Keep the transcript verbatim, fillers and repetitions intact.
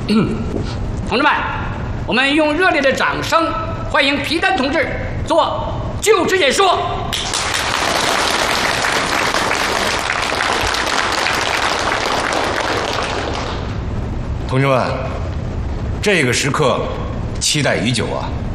同志们，我们用热烈的掌声欢迎皮丹同志做就职演说。 同学们，这个时刻期待已久啊！